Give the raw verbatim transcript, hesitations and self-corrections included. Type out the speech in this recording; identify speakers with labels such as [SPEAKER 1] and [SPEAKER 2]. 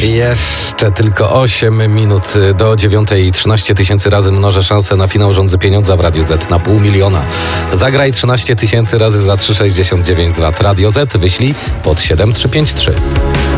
[SPEAKER 1] Jeszcze tylko osiem minut do dziewiątej. trzynaście tysięcy razy mnożę szansę na finał Rządzę Pieniądza w Radiu Z na pół miliona. Zagraj trzynaście tysięcy razy za trzy sześćdziesiąt dziewięć złotych. Radio Z wyślij pod siedem trzy pięć trzy.